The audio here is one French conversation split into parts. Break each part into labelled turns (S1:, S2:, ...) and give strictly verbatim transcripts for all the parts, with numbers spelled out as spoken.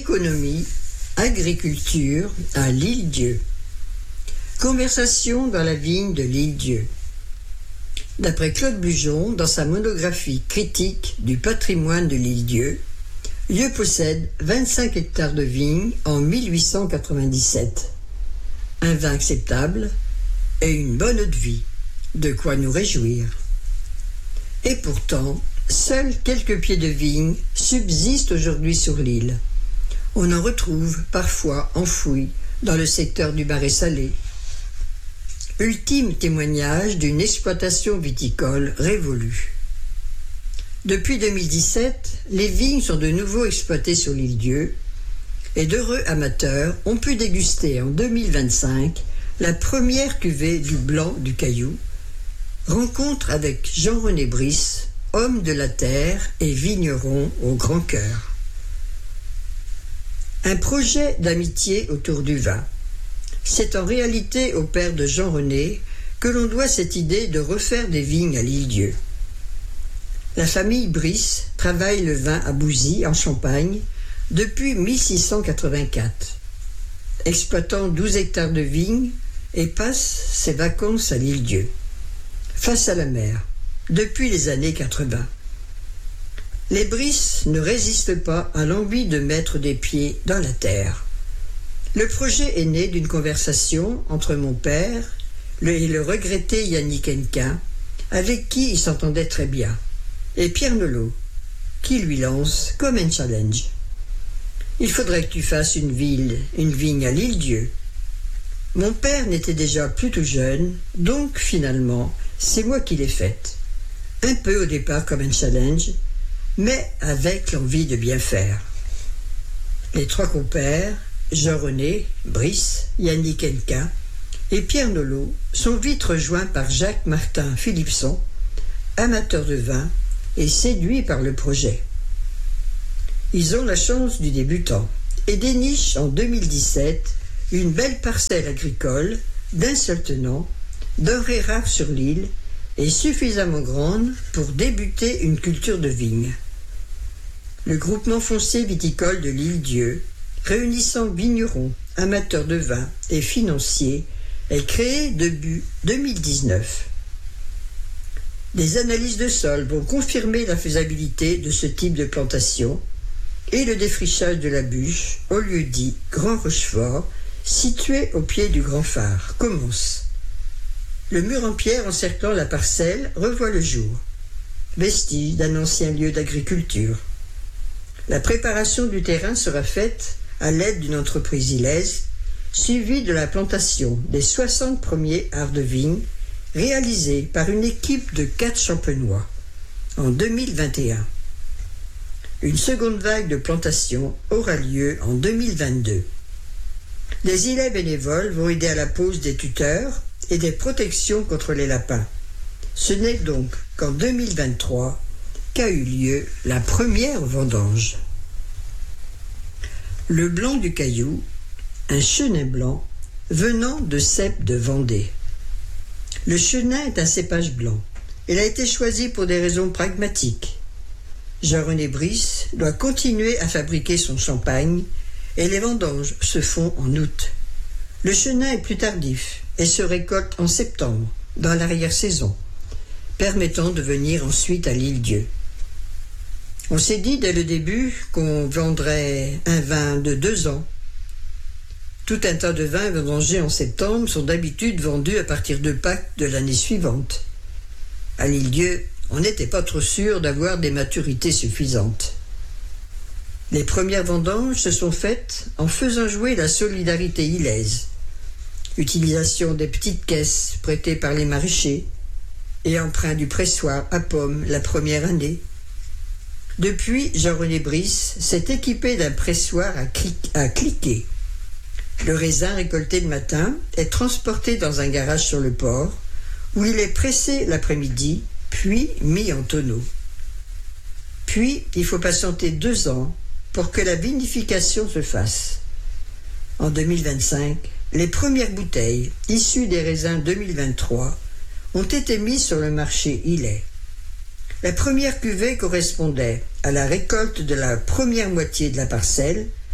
S1: Économie, agriculture à l'Île-Dieu. Conversation dans la vigne de l'Île-Dieu. D'après Claude Bujon, dans sa monographie critique du patrimoine de l'Île-Dieu, Lieu possède vingt-cinq hectares de vignes en mille huit cent quatre-vingt-dix-sept. Un vin acceptable et une bonne eau de vie, de quoi nous réjouir. Et pourtant, seuls quelques pieds de vignes subsistent aujourd'hui sur l'île. On en retrouve parfois enfouis dans le secteur du Marais salé. Ultime témoignage d'une exploitation viticole révolue. Depuis deux mille dix-sept, les vignes sont de nouveau exploitées sur l'Île-Dieu et d'heureux amateurs ont pu déguster en deux mille vingt-cinq la première cuvée du Blanc du Caillou. Rencontre avec Jean-René Brice, homme de la terre et vigneron au grand cœur. Un projet d'amitié autour du vin. C'est en réalité au père de Jean-René que l'on doit cette idée de refaire des vignes à l'Île-Dieu. La famille Brice travaille le vin à Bouzy, en Champagne, depuis mille six cent quatre-vingt-quatre, exploitant douze hectares de vignes et passe ses vacances à l'Île-Dieu, face à la mer, depuis les années quatre-vingts. Les Brice ne résistent pas à l'envie de mettre des pieds dans la terre. Le projet est né d'une conversation entre mon père et le regretté Yannick Hennequin, avec qui il s'entendait très bien, et Pierre Nolot, qui lui lance comme un challenge. Il faudrait que tu fasses une ville, une vigne à l'Île-Dieu. Mon père n'était déjà plus tout jeune, donc finalement, c'est moi qui l'ai faite. Un peu au départ comme un challenge, mais avec l'envie de bien faire. Les trois compères, Jean-René, Brice, Yannick Hennequin et Pierre Nolot, sont vite rejoints par Jacques-Martin Philipson, amateur de vin et séduit par le projet. Ils ont la chance du débutant et dénichent en deux mille dix-sept une belle parcelle agricole d'un seul tenant, denrée rare sur l'île et suffisamment grande pour débuter une culture de vigne. Le groupement foncier viticole de l'Île-Dieu, réunissant vignerons, amateurs de vin et financiers, est créé début deux mille dix-neuf. Des analyses de sol vont confirmer la faisabilité de ce type de plantation et le défrichage de la bûche au lieu dit Grand Rochefort, situé au pied du Grand Phare, commence. Le mur en pierre encerclant la parcelle revoit le jour, vestige d'un ancien lieu d'agriculture. La préparation du terrain sera faite à l'aide d'une entreprise ilaise, suivie de la plantation des soixante premiers arts de vigne réalisés par une équipe de quatre champenois en deux mille vingt et un. Une seconde vague de plantation aura lieu en deux mille vingt-deux. Les îlets bénévoles vont aider à la pose des tuteurs et des protections contre les lapins. Ce n'est donc qu'en deux mille vingt-trois qu'a eu lieu la première vendange. Le Blanc du Caillou, un chenin blanc venant de Cèpes de Vendée. Le chenin est un cépage blanc. Il a été choisi pour des raisons pragmatiques. Jean-René Brice doit continuer à fabriquer son champagne et les vendanges se font en août. Le chenin est plus tardif et se récolte en septembre, dans l'arrière-saison, permettant de venir ensuite à l'Île-Dieu. On s'est dit dès le début qu'on vendrait un vin de deux ans. Tout un tas de vins vendangés en septembre sont d'habitude vendus à partir de Pâques de l'année suivante. À l'Île-Dieu, on n'était pas trop sûr d'avoir des maturités suffisantes. Les premières vendanges se sont faites en faisant jouer la solidarité ilaise. Utilisation des petites caisses prêtées par les maraîchers et emprunt du pressoir à pommes la première année. Depuis, Jean-René Brice s'est équipé d'un pressoir à, cri- à cliquer. Le raisin récolté le matin est transporté dans un garage sur le port où il est pressé l'après-midi, puis mis en tonneau. Puis, il faut patienter deux ans pour que la vinification se fasse. En deux mille vingt-cinq, les premières bouteilles, issues des raisins deux mille vingt-trois, ont été mises sur le marché ilais. La première cuvée correspondait à la récolte de la première moitié de la parcelle,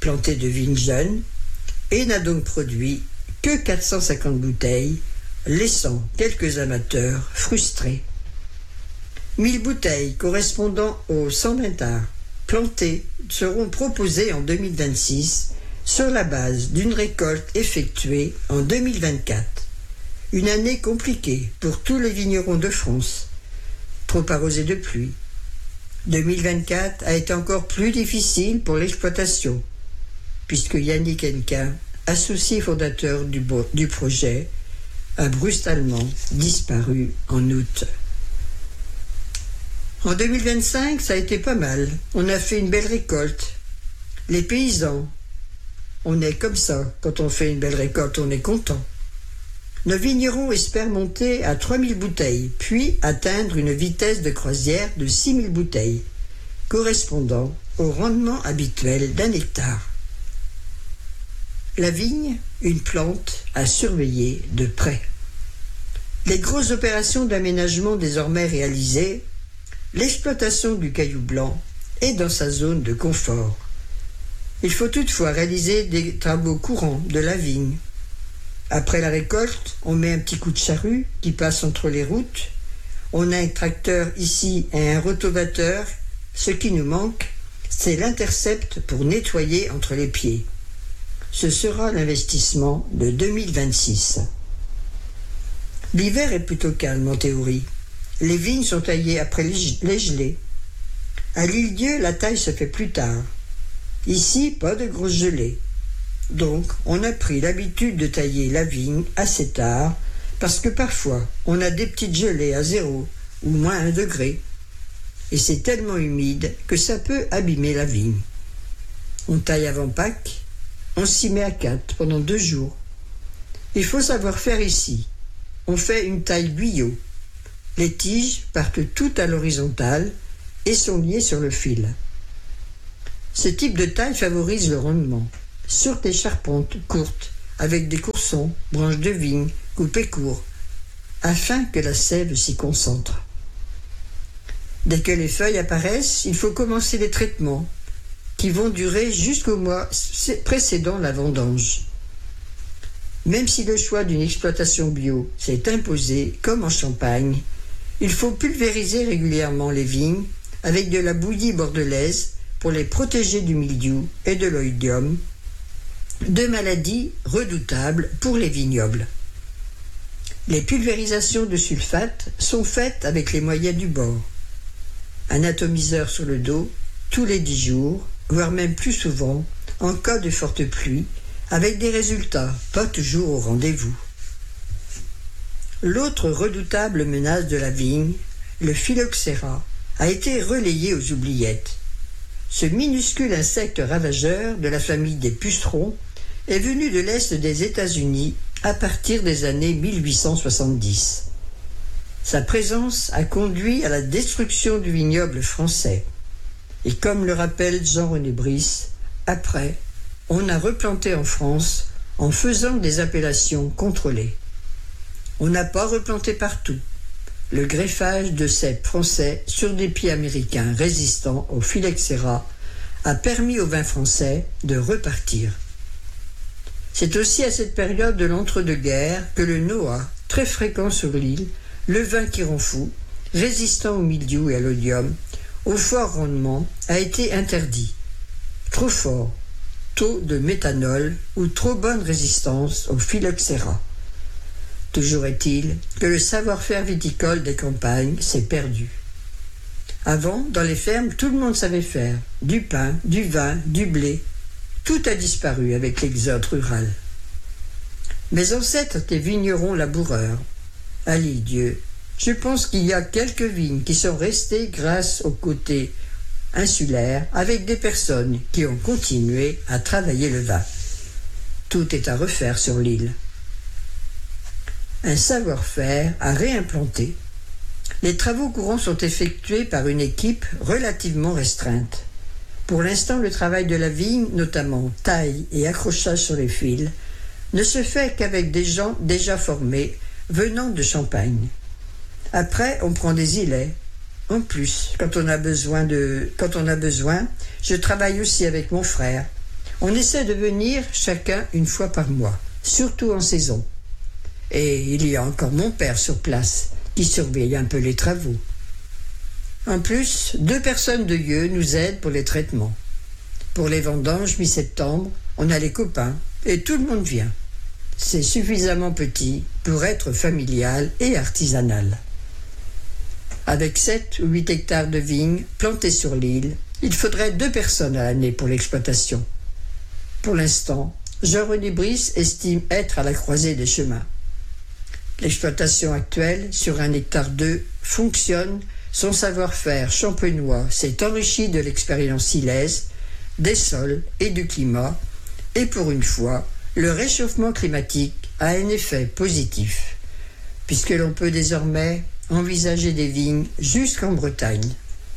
S1: plantées de vignes jeunes et n'a donc produit que quatre cent cinquante bouteilles, laissant quelques amateurs frustrés. mille bouteilles correspondant aux cent vingt arts plantés seront proposées en deux mille vingt-six sur la base d'une récolte effectuée en deux mille vingt-quatre. Une année compliquée pour tous les vignerons de France, trop arrosés de pluie. deux mille vingt-quatre a été encore plus difficile pour l'exploitation, puisque Yannick Hennequin, associé fondateur du, du projet, a brutalement disparu en août. En deux mille vingt-cinq, ça a été pas mal. On a fait une belle récolte. Les paysans, on est comme ça. Quand on fait une belle récolte, on est content. Nos vignerons espèrent monter à trois mille bouteilles, puis atteindre une vitesse de croisière de six mille bouteilles, correspondant au rendement habituel d'un hectare. La vigne, une plante à surveiller de près. Les grosses opérations d'aménagement désormais réalisées, l'exploitation du caillou blanc est dans sa zone de confort. Il faut toutefois réaliser des travaux courants de la vigne. Après la récolte, on met un petit coup de charrue qui passe entre les routes. On a un tracteur ici et un rotovateur. Ce qui nous manque, c'est l'intercept pour nettoyer entre les pieds. Ce sera l'investissement de deux mille vingt-six. L'hiver est plutôt calme en théorie. Les vignes sont taillées après les gelées. À l'Île-Dieu, la taille se fait plus tard. Ici, pas de grosses gelées. Donc, on a pris l'habitude de tailler la vigne assez tard, parce que parfois, on a des petites gelées à zéro ou moins un degré. Et c'est tellement humide que ça peut abîmer la vigne. On taille avant Pâques, on s'y met à quatre pendant deux jours. Il faut savoir faire ici. On fait une taille guyot. Les tiges partent toutes à l'horizontale et sont liées sur le fil. Ce type de taille favorise le rendement sur des charpentes courtes avec des coursons, branches de vigne coupées court, afin que la sève s'y concentre. Dès que les feuilles apparaissent, il faut commencer les traitements qui vont durer jusqu'au mois précédant la vendange. Même si le choix d'une exploitation bio s'est imposé, comme en Champagne, il faut pulvériser régulièrement les vignes avec de la bouillie bordelaise pour les protéger du mildiou et de l'oïdium, deux maladies redoutables pour les vignobles. Les pulvérisations de sulfate sont faites avec les moyens du bord. Un atomiseur sur le dos tous les dix jours, voire même plus souvent, en cas de forte pluie, avec des résultats pas toujours au rendez-vous. L'autre redoutable menace de la vigne, le phylloxéra, a été relayé aux oubliettes. Ce minuscule insecte ravageur de la famille des pucerons est venu de l'Est des États-Unis à partir des années mille huit cent soixante-dix. Sa présence a conduit à la destruction du vignoble français. Et comme le rappelle Jean-René Brice, après, on a replanté en France en faisant des appellations contrôlées. On n'a pas replanté partout. Le greffage de cèpes français sur des pieds américains résistants au phylloxéra a permis aux vins français de repartir. C'est aussi à cette période de l'entre-deux-guerres que le Noah, très fréquent sur l'île, le vin qui rend fou, résistant au mildiou et à l'oïdium, au fort rendement, a été interdit. Trop fort, taux de méthanol ou trop bonne résistance au phylloxéra. Toujours est-il que le savoir-faire viticole des campagnes s'est perdu. Avant, dans les fermes, tout le monde savait faire. Du pain, du vin, du blé. Tout a disparu avec l'exode rural. Mes ancêtres étaient vignerons laboureurs. À l'Île-Dieu, je pense qu'il y a quelques vignes qui sont restées grâce au côté insulaire, avec des personnes qui ont continué à travailler le vin. Tout est à refaire sur l'île. Un savoir-faire à réimplanter. Les travaux courants sont effectués par une équipe relativement restreinte. Pour l'instant, le travail de la vigne, notamment taille et accrochage sur les fils, ne se fait qu'avec des gens déjà formés venant de Champagne. Après, on prend des îlets. En plus, quand on a besoin de, quand on a besoin, je travaille aussi avec mon frère. On essaie de venir chacun une fois par mois, surtout en saison. Et il y a encore mon père sur place, qui surveille un peu les travaux. En plus, deux personnes de Yeux nous aident pour les traitements. Pour les vendanges mi-septembre, on a les copains et tout le monde vient. C'est suffisamment petit pour être familial et artisanal. Avec sept ou huit hectares de vignes plantés sur l'île, il faudrait deux personnes à l'année pour l'exploitation. Pour l'instant, Jean-René Brice estime être à la croisée des chemins. L'exploitation actuelle, sur un hectare deux, fonctionne. Son savoir-faire champenois s'est enrichi de l'expérience silaise, des sols et du climat, et pour une fois, le réchauffement climatique a un effet positif, puisque l'on peut désormais envisager des vignes jusqu'en Bretagne.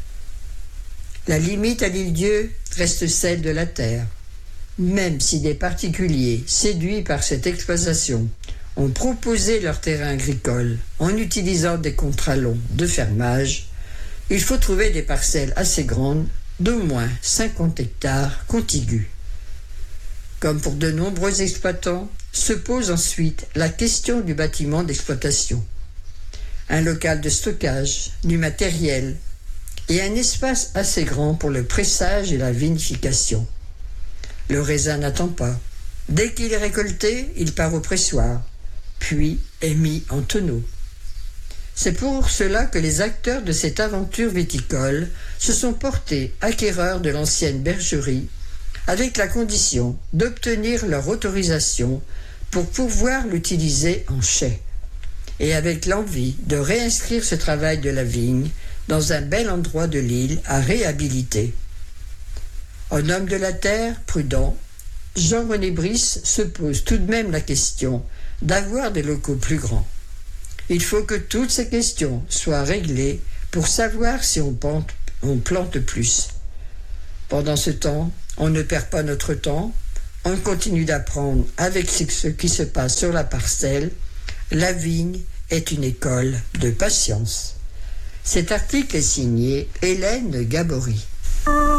S1: La limite à l'île-Dieu reste celle de la terre. Même si des particuliers séduits par cette exploitation ont proposé leur terrain agricole en utilisant des contrats longs de fermage, il faut trouver des parcelles assez grandes d'au moins cinquante hectares contigus. Comme pour de nombreux exploitants, se pose ensuite la question du bâtiment d'exploitation. Un local de stockage, du matériel et un espace assez grand pour le pressage et la vinification. Le raisin n'attend pas. Dès qu'il est récolté, il part au pressoir, puis est mis en tonneau. C'est pour cela que les acteurs de cette aventure viticole se sont portés acquéreurs de l'ancienne bergerie avec la condition d'obtenir leur autorisation pour pouvoir l'utiliser en chai et avec l'envie de réinscrire ce travail de la vigne dans un bel endroit de l'île à réhabiliter. En homme de la terre, prudent, Jean-René Brice se pose tout de même la question d'avoir des locaux plus grands. Il faut que toutes ces questions soient réglées pour savoir si on plante, on plante plus. Pendant ce temps, on ne perd pas notre temps, on continue d'apprendre avec ce qui se passe sur la parcelle. La vigne est une école de patience. Cet article est signé Hélène Gabory.